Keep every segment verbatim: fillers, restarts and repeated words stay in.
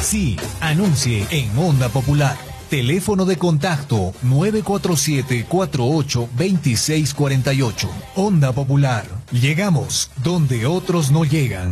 Sí, anuncie en Onda Popular. Teléfono de contacto nueve cuatro siete, cuatro ocho, dos seis cuatro ocho. Onda Popular. Llegamos donde otros no llegan.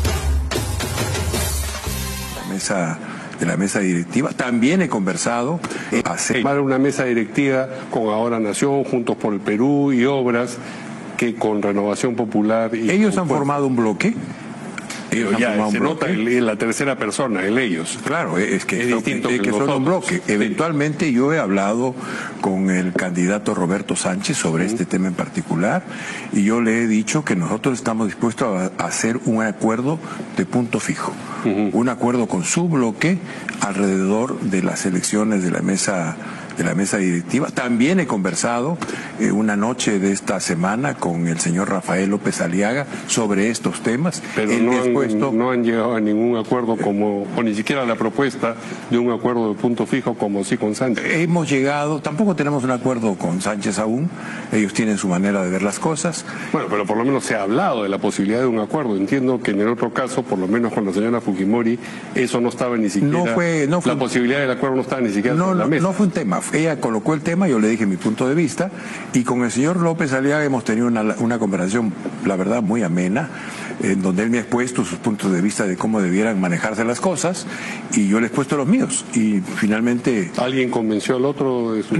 La mesa de la mesa directiva también he conversado eh, hacer una mesa directiva con Ahora Nación, Juntos por el Perú y Obras, que con Renovación Popular y ellos han formado un bloque. Ellos ya se nota en la tercera persona, el ellos. Claro, es que, es distinto que, que, que son un bloque. Sí. Eventualmente yo he hablado con el candidato Roberto Sánchez sobre uh-huh. este tema en particular y yo le he dicho que nosotros estamos dispuestos a, a hacer un acuerdo de punto fijo, uh-huh. un acuerdo con su bloque alrededor de las elecciones de la mesa de la mesa directiva. También he conversado eh, una noche de esta semana con el señor Rafael López Aliaga sobre estos temas. Pero no han, puesto... no han llegado a ningún acuerdo como, o ni siquiera la propuesta de un acuerdo de punto fijo como sí con Sánchez. Hemos llegado, tampoco tenemos un acuerdo con Sánchez aún, ellos tienen su manera de ver las cosas. Bueno, pero por lo menos se ha hablado de la posibilidad de un acuerdo. Entiendo que en el otro caso, por lo menos con la señora Fujimori, eso no estaba ni siquiera, no fue, no fue, la posibilidad del acuerdo no estaba ni siquiera no, en la no, mesa. No fue un tema. Ella colocó el tema, yo le dije mi punto de vista, y con el señor López Aliaga hemos tenido una, una conversación, la verdad, muy amena, en donde él me ha expuesto sus puntos de vista de cómo debieran manejarse las cosas, y yo le he expuesto los míos, y finalmente... ¿Alguien convenció al otro de su...?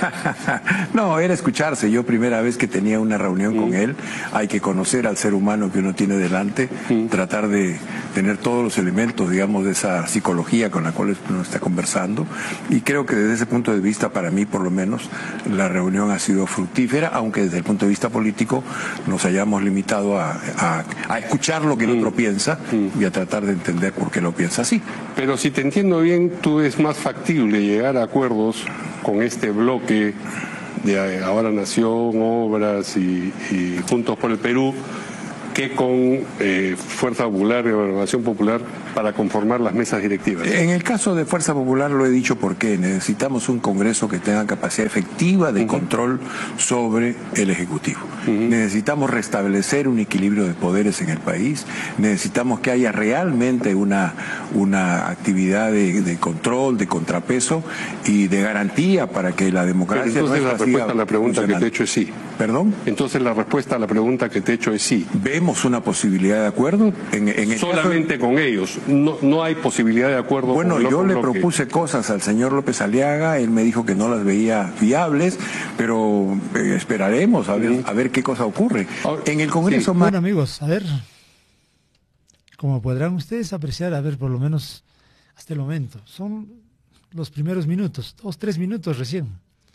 No, era escucharse. Yo primera vez que tenía una reunión mm. con él, hay que conocer al ser humano que uno tiene delante, mm. tratar de tener todos los elementos, digamos, de esa psicología con la cual uno está conversando, y creo que desde ese punto de vista, para mí por lo menos, la reunión ha sido fructífera, aunque desde el punto de vista político nos hayamos limitado a, a, a escuchar lo que el otro mm. piensa mm. y a tratar de entender por qué lo piensa así. Pero si te entiendo bien, tú es más factible llegar a acuerdos con este bloque de Ahora Nación, Obras y, y Juntos por el Perú, que con eh, Fuerza Popular y Renovación Popular para conformar las mesas directivas. En el caso de Fuerza Popular lo he dicho porque necesitamos un Congreso que tenga capacidad efectiva de uh-huh. control sobre el Ejecutivo. Uh-huh. Necesitamos restablecer un equilibrio de poderes en el país, necesitamos que haya realmente una, una actividad de, de control, de contrapeso y de garantía para que la democracia... Pero entonces la respuesta a la pregunta que te he hecho es sí. ¿Perdón? Entonces la respuesta a la pregunta que te he hecho es sí. ¿Vemos una posibilidad de acuerdo? En, en el Solamente caso... con ellos. No, no hay posibilidad de acuerdo. Bueno, con el yo le bloque. propuse cosas al señor López Aliaga, él me dijo que no las veía viables, pero eh, esperaremos a ver, uh-huh. a ver qué cosa ocurre. Ahora, en el Congreso... Sí. Más... Bueno, amigos, a ver, como podrán ustedes apreciar, a ver, por lo menos hasta el momento, son los primeros minutos, dos, tres minutos recién,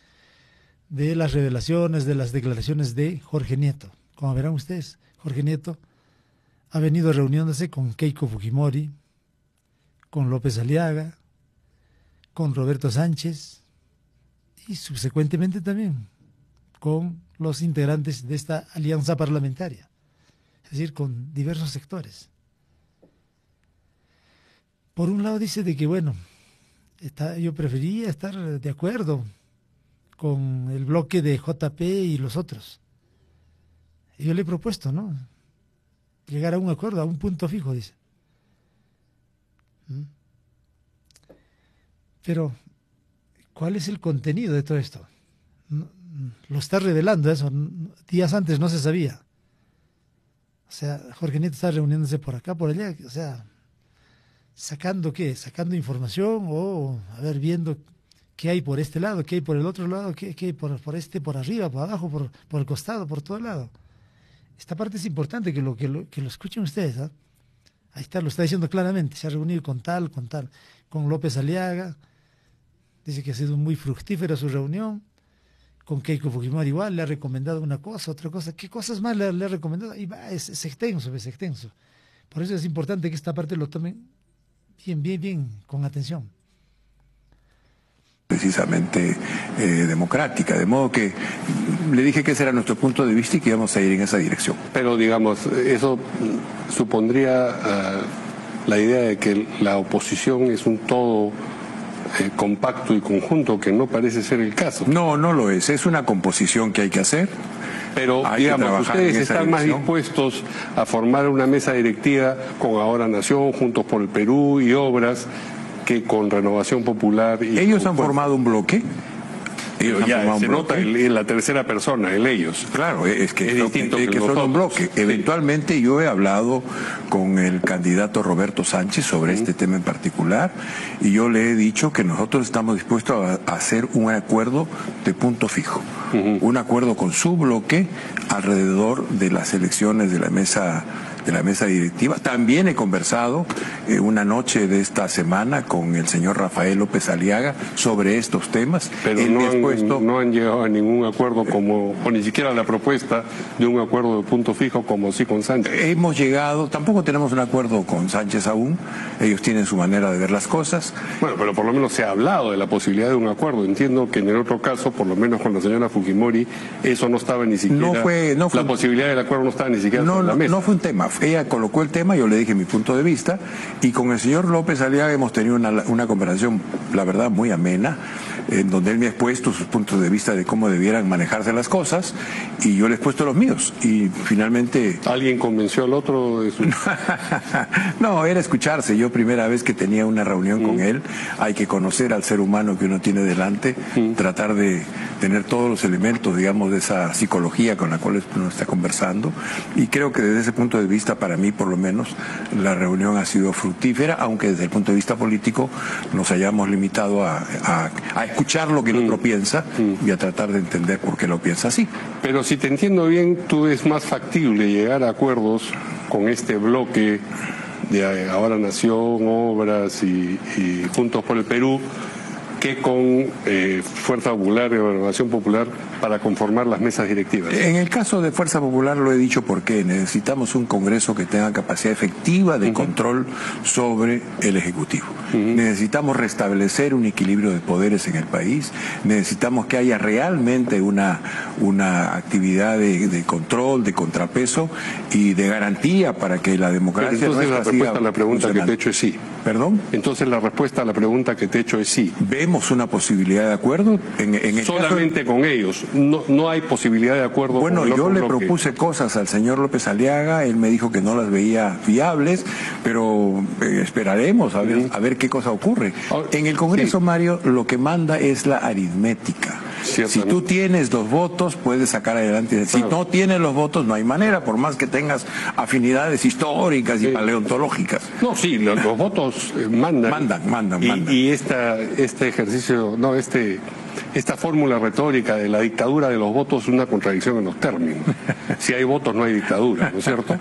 de las revelaciones, de las declaraciones de Jorge Nieto. Como verán ustedes, Jorge Nieto ha venido reuniéndose con Keiko Fujimori, con López Aliaga, con Roberto Sánchez y subsecuentemente también con los integrantes de esta alianza parlamentaria, es decir, con diversos sectores. Por un lado dice de que, bueno, está, yo prefería estar de acuerdo con el bloque de J P y los otros. Y yo le he propuesto, ¿no?, llegar a un acuerdo, a un punto fijo, dice. ¿Mm? Pero, ¿cuál es el contenido de todo esto? Lo está revelando eso. Días antes no se sabía. O sea, Jorge Nieto está reuniéndose por acá, por allá, o sea, ¿sacando qué? ¿Sacando información o, a ver, viendo qué hay por este lado, qué hay por el otro lado, qué, qué hay por, por este, por arriba, por abajo, por, por el costado, por todo lado? Esta parte es importante que lo, que lo, que lo escuchen ustedes, ¿eh? Ahí está, lo está diciendo claramente, se ha reunido con tal, con tal, con López Aliaga, dice que ha sido muy fructífera su reunión, con Keiko Fujimori igual, le ha recomendado una cosa, otra cosa, ¿qué cosas más le, le ha recomendado? Y va, es, es extenso, es extenso. Por eso es importante que esta parte lo tomen bien, bien, bien, con atención. Precisamente eh, democrática, de modo que le dije que ese era nuestro punto de vista y que íbamos a ir en esa dirección. Pero digamos, eso supondría uh, la idea de que la oposición es un todo eh, compacto y conjunto, que no parece ser el caso. No, no lo es, es una composición que hay que hacer. Pero, hay digamos, ustedes están más dispuestos a formar una mesa directiva con Ahora Nación, Juntos por el Perú y Obras, que con Renovación Popular... Y ellos con han Fuerza... formado un bloque. Ellos ya se nota en la tercera persona, el ellos. Claro, es que, es es distinto que, que, que son un bloque. Sí. Eventualmente yo he hablado con el candidato Roberto Sánchez sobre uh-huh. este tema en particular y yo le he dicho que nosotros estamos dispuestos a, a hacer un acuerdo de punto fijo, uh-huh. un acuerdo con su bloque alrededor de las elecciones de la mesa de la mesa directiva. También he conversado eh, una noche de esta semana con el señor Rafael López Aliaga sobre estos temas. Pero no han, puesto... no han llegado a ningún acuerdo como, o ni siquiera la propuesta de un acuerdo de punto fijo como sí con Sánchez. Hemos llegado, tampoco tenemos un acuerdo con Sánchez aún, ellos tienen su manera de ver las cosas. Bueno, pero por lo menos se ha hablado de la posibilidad de un acuerdo. Entiendo que en el otro caso, por lo menos con la señora Fujimori, eso no estaba ni siquiera... No fue, no fue, la posibilidad del acuerdo no estaba ni siquiera no, sobre la no, mesa. No fue un tema. Ella colocó el tema, yo le dije mi punto de vista, y con el señor López Aliaga hemos tenido una, una conversación, la verdad, muy amena, en donde él me ha expuesto sus puntos de vista de cómo debieran manejarse las cosas, y yo le he expuesto los míos, y finalmente... ¿Alguien convenció al otro de su...? No, era escucharse. Yo primera vez que tenía una reunión mm. con él, hay que conocer al ser humano que uno tiene delante, mm. tratar de tener todos los elementos, digamos, de esa psicología con la cual uno está conversando, y creo que desde ese punto de vista, para mí por lo menos, la reunión ha sido fructífera, aunque desde el punto de vista político nos hayamos limitado a, a, a escuchar lo que el otro mm. piensa mm. y a tratar de entender por qué lo piensa así. Pero si te entiendo bien, tú es más factible llegar a acuerdos con este bloque de Ahora Nación, Obras y, y Juntos por el Perú, que con eh, Fuerza Popular y Renovación Popular para conformar las mesas directivas. En el caso de Fuerza Popular lo he dicho porque necesitamos un Congreso que tenga capacidad efectiva de uh-huh. control sobre el Ejecutivo. Uh-huh. Necesitamos restablecer un equilibrio de poderes en el país, necesitamos que haya realmente una, una actividad de, de control, de contrapeso y de garantía para que la democracia... Pero entonces la respuesta a la pregunta que te he hecho es sí. ¿Perdón? Entonces la respuesta a la pregunta que te he hecho es sí. ¿Vemos una posibilidad de acuerdo? En, en el Solamente caso... con ellos. No, no hay posibilidad de acuerdo. Bueno, con el yo le bloque. propuse cosas al señor López Aliaga, él me dijo que no las veía viables, pero eh, esperaremos a ver, uh-huh. a ver qué cosa ocurre. En el Congreso, sí. Mario, lo que manda es la aritmética. Si tú tienes los votos, puedes sacar adelante. Si claro. no tienes los votos, no hay manera, por más que tengas afinidades históricas y sí. paleontológicas. No, sí, los, los votos eh, mandan. Mandan, mandan, y, mandan. Y esta, este ejercicio, no, este... Esta fórmula retórica de la dictadura de los votos es una contradicción en los términos. Si hay votos no hay dictadura, ¿no es cierto?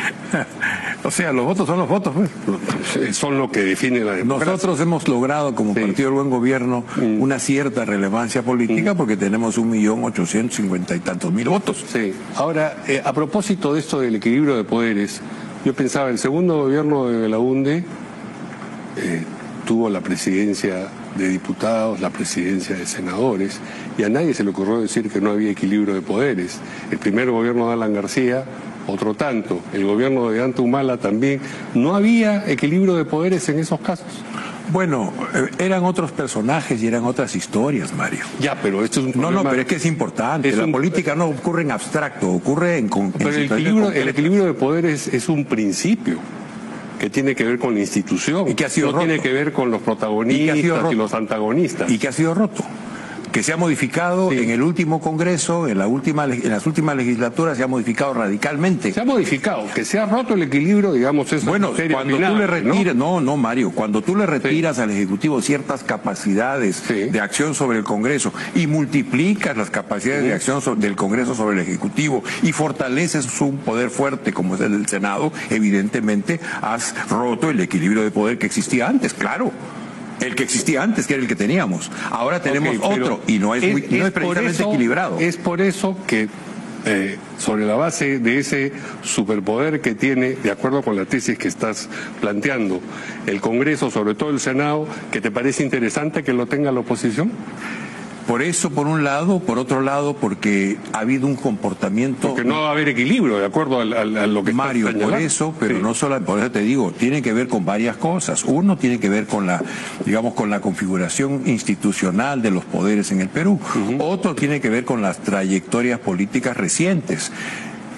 O sea, los votos son los votos, pues. Son lo que define la democracia. Nosotros hemos logrado como sí. Partido del Buen Gobierno mm. una cierta relevancia política mm. porque tenemos un millón ochocientos cincuenta y tantos mil votos. Sí. Ahora, eh, a propósito de esto del equilibrio de poderes, yo pensaba, el segundo gobierno de Belaúnde eh, tuvo la presidencia de diputados, la presidencia de senadores, y a nadie se le ocurrió decir que no había equilibrio de poderes. El primer gobierno de Alan García, otro tanto. El gobierno de Dante Humala también. ¿No había equilibrio de poderes en esos casos? Bueno, eran otros personajes y eran otras historias, Mario. Ya, pero esto es un problema... No, no, pero es que es importante. Es la un... política no ocurre en abstracto, ocurre en... en pero el equilibrio, el equilibrio de poderes es un principio que tiene que ver con la institución, y que ha sido no roto. Tiene que ver con los protagonistas y, y los antagonistas. Y que ha sido roto. Que se ha modificado sí. en el último Congreso, en la última en las últimas legislaturas se ha modificado radicalmente. Se ha modificado, que se ha roto el equilibrio, digamos, eso. Bueno, cuando final, tú le retiras, ¿no? no, no, Mario, cuando tú le retiras sí. al Ejecutivo ciertas capacidades sí. de acción sobre el Congreso y multiplicas las capacidades sí. de acción sobre, del Congreso sobre el Ejecutivo y fortaleces un poder fuerte como es el del Senado, evidentemente has roto el equilibrio de poder que existía antes, claro. El que existía antes, que era el que teníamos. Ahora tenemos okay, otro y no es, es, muy, no es, es precisamente eso, equilibrado. Es por eso que, eh, sobre la base de ese superpoder que tiene, de acuerdo con la tesis que estás planteando, el Congreso, sobre todo el Senado, ¿que te parece interesante que lo tenga la oposición? Por eso, por un lado, por otro lado, porque ha habido un comportamiento... Porque no va a haber equilibrio, de acuerdo a, a, a lo que Mario, estás señalando. Por eso, pero sí. no solo, por eso te digo, tiene que ver con varias cosas. Uno tiene que ver con la, digamos, con la configuración institucional de los poderes en el Perú. Uh-huh. Otro tiene que ver con las trayectorias políticas recientes.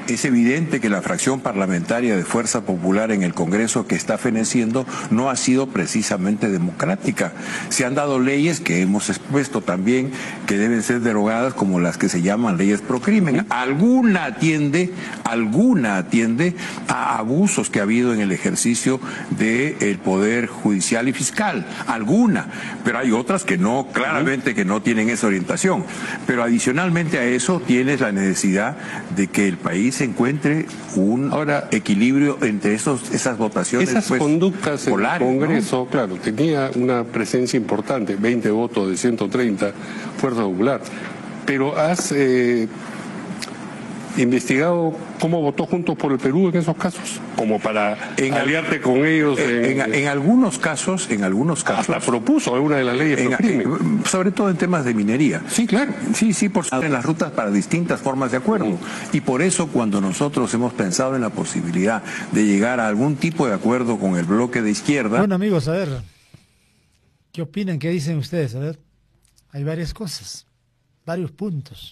es evidente que la fracción parlamentaria de Fuerza Popular en el Congreso que está feneciendo no ha sido precisamente democrática. Se han dado leyes que hemos expuesto también que deben ser derogadas, como las que se llaman leyes pro crimen. Alguna atiende, alguna atiende a abusos que ha habido en el ejercicio del poder judicial y fiscal. Alguna, pero hay otras que no, claramente que no tienen esa orientación. Pero adicionalmente a eso tienes la necesidad de que el país encuentre un Ahora, equilibrio entre esos, esas votaciones. Esas pues, conductas polares, en el Congreso, ¿no? claro, tenía una presencia importante, veinte votos de ciento treinta, Fuerza Popular. Pero has eh, investigado cómo votó Juntos por el Perú en esos casos, como para en aliarte al, con ellos. En, en, en algunos casos, en algunos casos. Hasta propuso una de las leyes en, pro crimen. Sobre todo en temas de minería. Sí, claro. Sí, sí, por en las rutas para distintas formas de acuerdo. Mm. Y por eso cuando nosotros hemos pensado en la posibilidad de llegar a algún tipo de acuerdo con el bloque de izquierda. Bueno, amigos, a ver, ¿qué opinan? ¿Qué dicen ustedes? A ver, hay varias cosas, varios puntos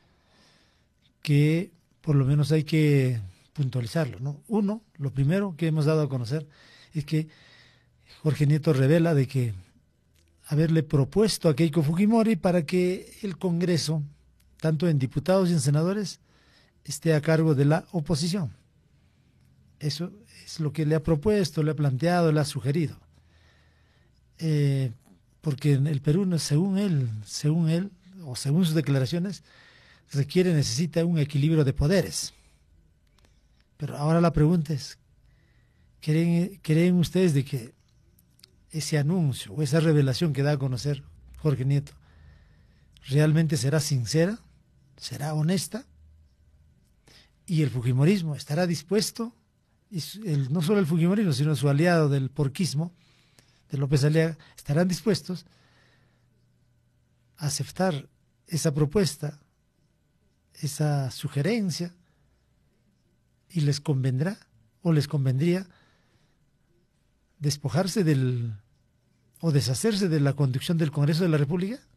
que por lo menos hay que puntualizarlo, ¿no? Uno, lo primero que hemos dado a conocer es que Jorge Nieto revela de que haberle propuesto a Keiko Fujimori para que el Congreso, tanto en diputados y en senadores, esté a cargo de la oposición. Eso es lo que le ha propuesto, le ha planteado, le ha sugerido. Eh, porque en el Perú, según él, según él, o según sus declaraciones, requiere, necesita un equilibrio de poderes. Pero ahora la pregunta es, ¿creen, creen ustedes de que ese anuncio o esa revelación que da a conocer Jorge Nieto realmente será sincera, será honesta? ¿Y el fujimorismo estará dispuesto, y el, no solo el fujimorismo, sino su aliado del porquismo, de López Aliaga, estarán dispuestos a aceptar esa propuesta, esa sugerencia, y les convendrá o les convendría despojarse del o deshacerse de la conducción del Congreso de la República?